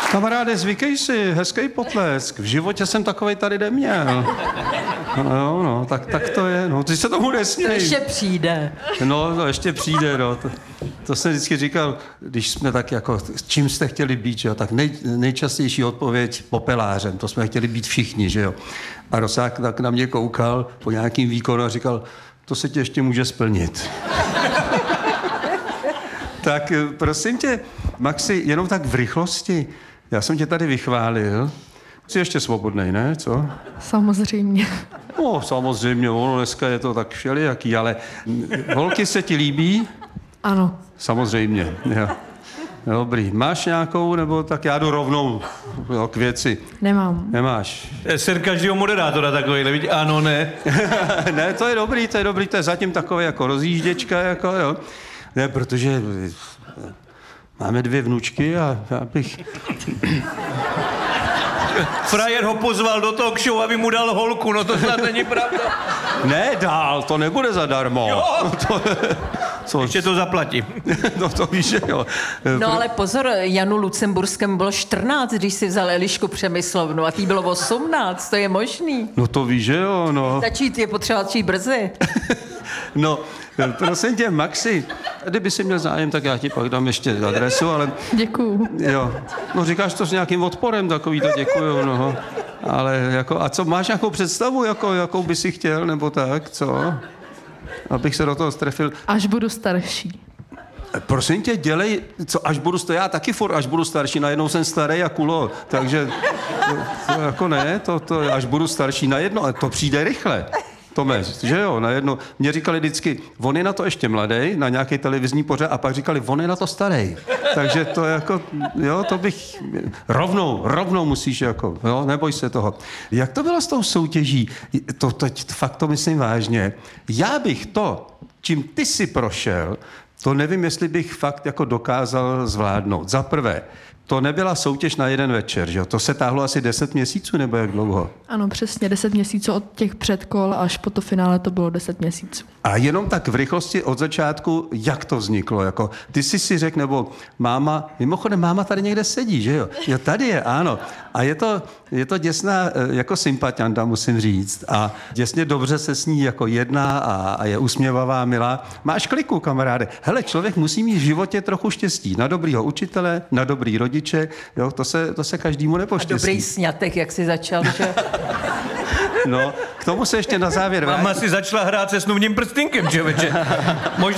Kamaráde, zvykej si, hezký potlesk. V životě jsem takovej tady neměl. No, tak to je, no, ty se tomu nesměj. To ještě přijde. No, to ještě přijde, no. To jsem vždycky říkal, když jsme tak jako, čím jste chtěli být, že jo, tak nejčastější odpověď popelářem, to jsme chtěli být všichni, že jo. A Rosák tak na mě koukal po nějakým výkonu a říkal, to se tě ještě může splnit. Tak prosím tě, Maxi, jenom tak v rychlosti, já jsem tě tady vychválil, jsi ještě svobodnej, ne, co? Samozřejmě. No, samozřejmě, ono dneska je to tak všelijaký, ale holky se ti líbí? Ano. Samozřejmě, jo. Dobrý. Máš nějakou, nebo tak já jdu rovnou k věci. Nemám. Nemáš. Sir každého moderátora takovýhle, vidíš? Ano, ne. Ne, to je dobrý, to je zatím takové jako rozjížděčka, jako jo. Ne, protože máme 2 vnučky a já bych... Frajer ho pozval do talk show, aby mu dal holku, no to snad není pravda. Ne, dál, to nebude zadarmo. Jo. Co? Ještě to zaplatím. No to víš, že jo. No ale pozor, Janu Lucemburskému bylo 14, když si vzal Elišku Přemyslovnu a tý bylo 18, to je možný. No to víš, že jo, no. Začít je potřeba začít brzy. No, prosím tě, Maxi, kdyby si měl zájem, tak já ti pak dám ještě adresu, ale... Děkuju. Jo, no říkáš to s nějakým odporem, takový to děkuju, no. Ale jako, a co, máš nějakou představu, jakou by si chtěl, nebo tak, co? Abych se do toho strefil. Až budu starší. Prosím tě, dělej, co, až budu já taky až budu starší, najednou jsem starý a kulo, takže to jako ne, to až budu starší najednou, ale to přijde rychle. Tome, že jo, najednou. Mě říkali vždycky, on je na to ještě mladý, na nějaký televizní pořad, a pak říkali, on je na to starý. Takže to jako, jo, to bych, rovnou musíš jako, jo, neboj se toho. Jak to bylo s tou soutěží? Fakt to myslím vážně. Já bych to, čím ty si prošel, to nevím, jestli bych fakt jako dokázal zvládnout. Za prvé, to nebyla soutěž na jeden večer, že jo? To se táhlo asi 10 měsíců, nebo jak dlouho? Ano, přesně 10 měsíců od těch předkol až po to finále to bylo 10 měsíců. A jenom tak v rychlosti od začátku, jak to vzniklo? Jako, ty jsi si řekl, nebo máma, mimochodem máma tady někde sedí, že jo? Jo, tady je, ano. A je to děsná jako sympatianta, musím říct. A děsně dobře se s ní jako jedná a je usměvavá, milá. Máš kliku, kamaráde. Hele, člověk musí mít v životě trochu štěstí. Na dobrýho učitele, na dobrý rodiče, jo, to se každému nepoštěstí. A dobrý sňatek, jak jsi začal, že? No, k tomu se ještě na závěr vrátím. Mama si začala hrát se snubním prstínkem, člověče. Možná